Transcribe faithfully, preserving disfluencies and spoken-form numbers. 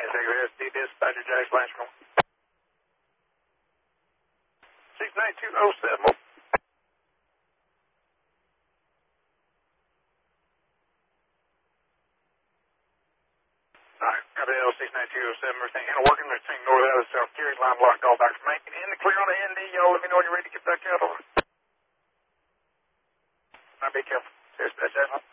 Integrity S D dispatcher Jack Blanchard. six nine two oh seven. Alright, got the L six nine two oh seven, everything handle working, everything north out of the South Carry line block, all back from Macon. In the clear on the N D, y'all let me know when you're ready to get back out. Alright, be careful. Dispatch,